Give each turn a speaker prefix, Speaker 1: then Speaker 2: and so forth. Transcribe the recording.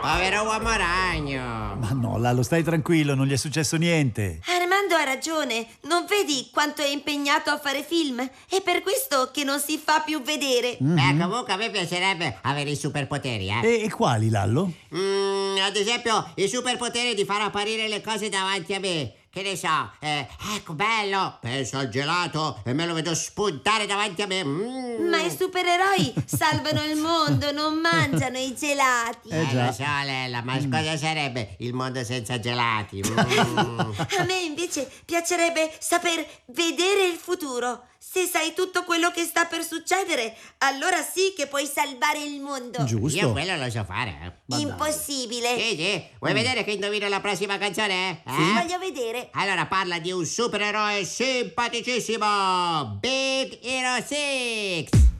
Speaker 1: Povero uomo ragno.
Speaker 2: Ma no, Lallo, stai tranquillo, non gli è successo niente.
Speaker 3: Armando ha ragione. Non vedi quanto è impegnato a fare film? È per questo che non si fa più vedere.
Speaker 1: Beh, comunque a me piacerebbe avere i superpoteri,
Speaker 2: E quali, Lallo?
Speaker 1: Ad esempio, il superpotere di far apparire le cose davanti a me. Che ne so, ecco, bello, penso al gelato e me lo vedo spuntare davanti a me.
Speaker 3: Ma i supereroi salvano il mondo, non mangiano i gelati.
Speaker 2: già.
Speaker 1: Lo so, Lella, ma cosa sarebbe il mondo senza gelati?
Speaker 3: A me invece piacerebbe saper vedere il futuro. Se sai tutto quello che sta per succedere, allora sì che puoi salvare il mondo.
Speaker 2: Giusto.
Speaker 1: Io quello lo so fare.
Speaker 3: Impossibile.
Speaker 1: Sì. Vuoi vedere che indovino la prossima canzone?
Speaker 3: Sì, voglio vedere.
Speaker 1: Allora parla di un supereroe simpaticissimo, Big Hero 6.